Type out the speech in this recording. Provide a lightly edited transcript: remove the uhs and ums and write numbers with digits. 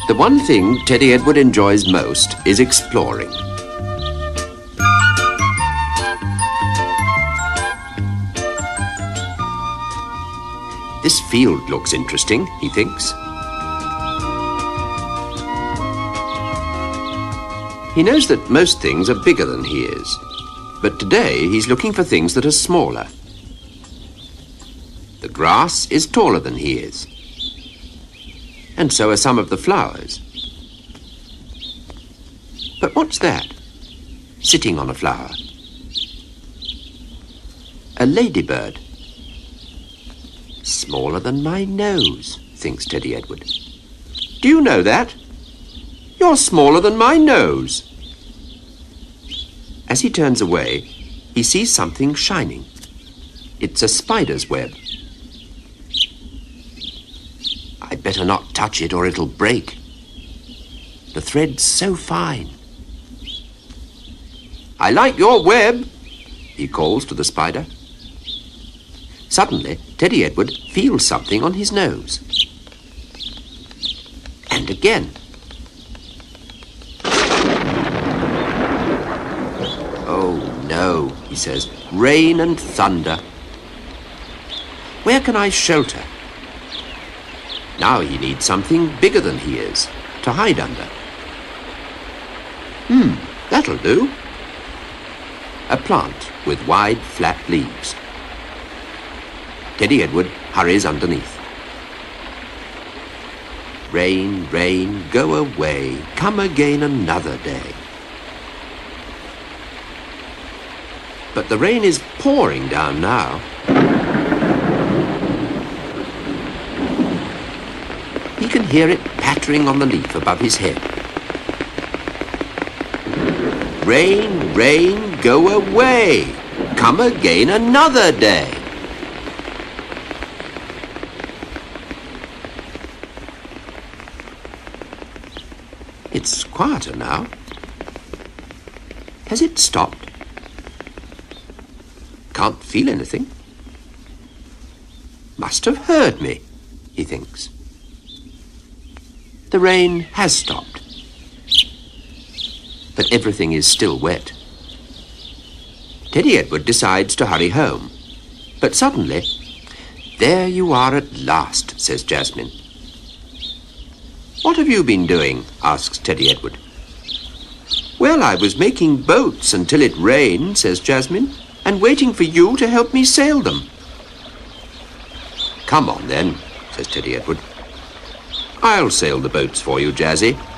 The one thing Teddy Edward enjoys most is exploring. This field looks interesting, he thinks. He knows that most things are bigger than he is, but today he's looking for things that are smaller. The grass is taller than he is, and so are some of the flowers. But what's that? Sitting on a flower. A ladybird. Smaller than my nose, thinks Teddy Edward. Do you know that? You're smaller than my nose. As he turns away, he sees something shining. It's a spider's web. I'd better not touch it or it'll break. The thread's so fine. I like your web, he calls to the spider. Suddenly, Teddy Edward feels something on his nose. And again. Oh, no, he says. Rain and thunder. Where can I shelter? Now he needs something bigger than he is, to hide under. That'll do. A plant with wide, flat leaves. Teddy Edward hurries underneath. Rain, rain, go away, come again another day. But the rain is pouring down now. He can hear it pattering on the leaf above his head. Rain, rain, go away, come again another day. It's quieter now. Has it stopped? Can't feel anything. Must have heard me, he thinks. The rain has stopped, but everything is still wet. Teddy Edward decides to hurry home, but suddenly, there you are at last, says Jasmine. What have you been doing? Asks Teddy Edward. Well, I was making boats until it rained, says Jasmine, and waiting for you to help me sail them. Come on then, says Teddy Edward. I'll sail the boats for you, Jazzy.